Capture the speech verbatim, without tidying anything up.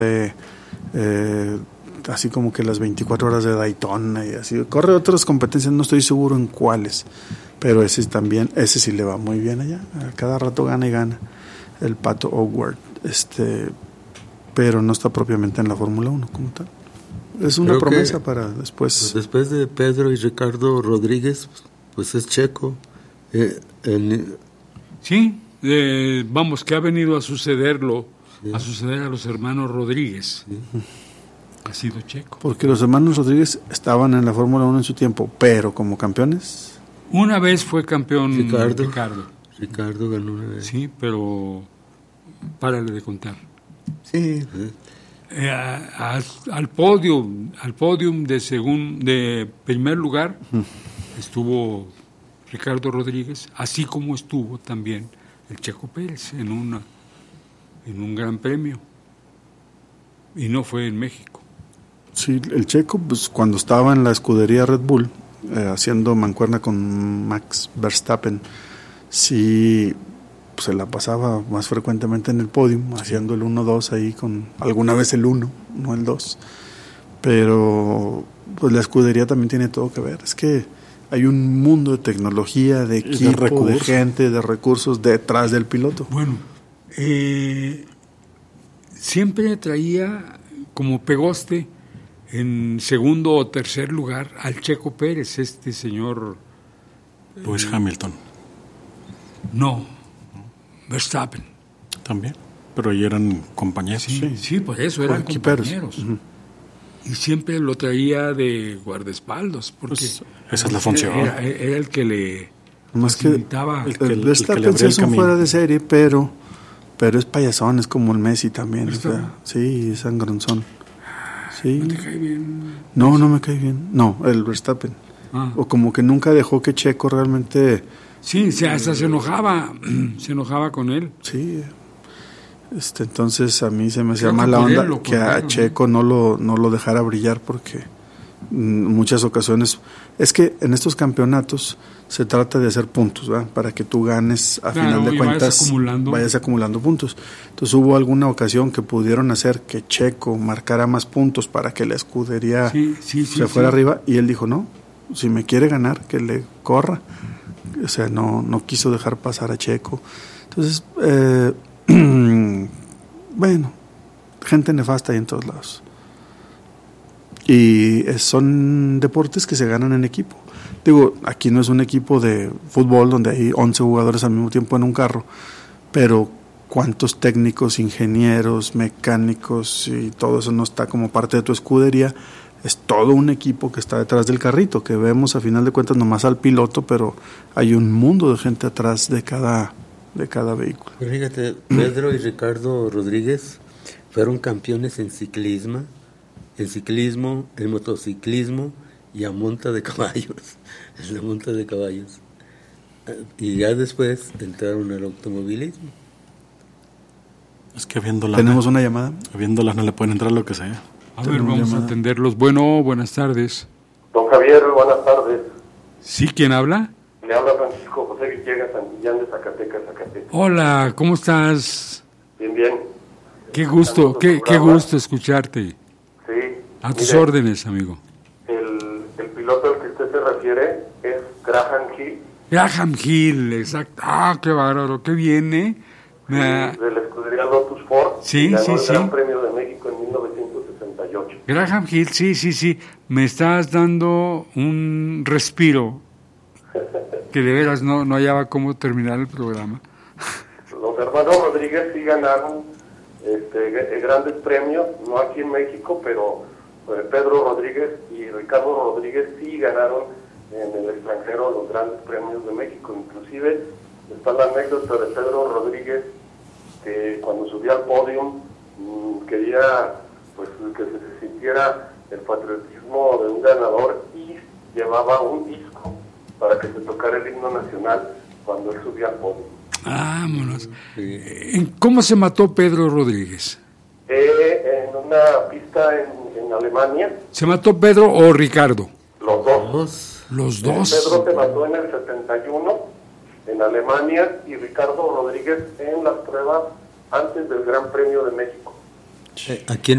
eh, eh, así como que las veinticuatro horas de Daytona y así. Corre otras competencias, no estoy seguro en cuáles, pero ese también, ese sí le va muy bien allá. A cada rato gana y gana el Pato O'Ward, este, pero no está propiamente en la Fórmula uno como tal. Es una Creo promesa que, para después. Pues después de Pedro y Ricardo Rodríguez, pues es Checo. Eh, el, sí, eh, vamos, que ha venido a sucederlo, sí. a suceder a los hermanos Rodríguez. Sí. Ha sido Checo. Porque los hermanos Rodríguez estaban en la Fórmula uno en su tiempo, pero como campeones. Una vez fue campeón Ricardo. Ricardo. Ricardo ganó una vez. Sí, pero párale de contar. Sí. Eh, a, a, al podio, al podium de segun, de primer lugar uh-huh. estuvo Ricardo Rodríguez, así como estuvo también el Checo Pérez en una en un gran premio, y no fue en México. Sí, el Checo, pues cuando estaba en la escudería Red Bull eh, haciendo mancuerna con Max Verstappen, sí pues, se la pasaba más frecuentemente en el podio, haciendo el uno dos ahí con alguna vez el uno, no el dos. Pero pues la escudería también tiene todo que ver. Es que hay un mundo de tecnología, de equipo, de, de gente, de recursos detrás del piloto. Bueno, eh, siempre traía como pegoste en segundo o tercer lugar al Checo Pérez, este señor Lewis eh, Hamilton. No, Verstappen. También, pero ahí eran compañeros. Sí, sí, sí, por eso eran compañeros. Uh-huh. Y siempre lo traía de guardaespaldas, porque pues esa es la función. Era, era el que le más facilitaba. Que el, el, el Verstappen sí es un fuera de serie, pero pero es payasón, es como el Messi también. O sea, sí, es sangronzón. Sí. ¿No te cae bien? No, no me cae bien. No, el Verstappen. Ah. O como que nunca dejó que Checo realmente... Sí, se, hasta se enojaba, se enojaba con él. Sí, este, entonces a mí se me hacía mala onda él, que a él, Checo no lo, no lo dejara brillar, porque en muchas ocasiones, es que en estos campeonatos se trata de hacer puntos, ¿verdad? Para que tú ganes, a claro, final de cuentas, vayas acumulando. vayas acumulando puntos. Entonces hubo alguna ocasión que pudieron hacer que Checo marcara más puntos para que la escudería sí, sí, sí, se fuera sí. arriba, y él dijo, no, si me quiere ganar, que le corra. O sea, no, no quiso dejar pasar a Checo. Entonces, eh, bueno, gente nefasta ahí en todos lados. Y son deportes que se ganan en equipo. Digo, aquí no es un equipo de fútbol donde hay once jugadores al mismo tiempo en un carro, pero cuántos técnicos, ingenieros, mecánicos y todo eso no está como parte de tu escudería. Es todo un equipo que está detrás del carrito, que vemos a final de cuentas nomás al piloto, pero hay un mundo de gente atrás de cada, de cada vehículo. Pero fíjate, Pedro y Ricardo Rodríguez fueron campeones en ciclismo, en ciclismo, en motociclismo y a monta de caballos, en la monta de caballos. Y ya después entraron al automovilismo. Es que viendo la ¿Tenemos una llamada? Viendo no le pueden entrar lo que sea. A ver, vamos llamada? a atenderlos. Bueno, buenas tardes. Don Javier, buenas tardes. ¿Sí? ¿Quién habla? Le habla Francisco José Villegas Santillán de Zacatecas, Zacatecas. Hola, ¿cómo estás? Bien, bien. Qué gusto, qué, qué gusto escucharte. Sí. A tus mire, órdenes, amigo. El, el piloto al que usted se refiere es Graham Hill. Graham Hill, exacto. Ah, qué bárbaro, qué bien, ¿eh? Sí, de la escudería Lotus Ford. Sí, ganó sí, el sí. Gran Premio de México en mil novecientos sesenta y ocho. Graham Hill, sí, sí, sí. Me estás dando un respiro que de veras no, no hallaba cómo terminar el programa. Los hermanos Rodríguez sí ganaron este, grandes premios, no aquí en México, pero eh, Pedro Rodríguez y Ricardo Rodríguez sí ganaron en el extranjero los grandes premios de México. Inclusive está la anécdota de Pedro Rodríguez, que cuando subía al podio mmm, quería pues que se sintiera el patriotismo de un ganador y llevaba un disco para que se tocara el himno nacional cuando él subía al podio. Vámonos. Sí. ¿Cómo se mató Pedro Rodríguez? Eh, en una pista en, en Alemania. ¿Se mató Pedro o Ricardo? Los dos. Los dos. Eh, Pedro se mató en el setenta y uno en Alemania y Ricardo Rodríguez en las pruebas antes del Gran Premio de México. Eh, aquí en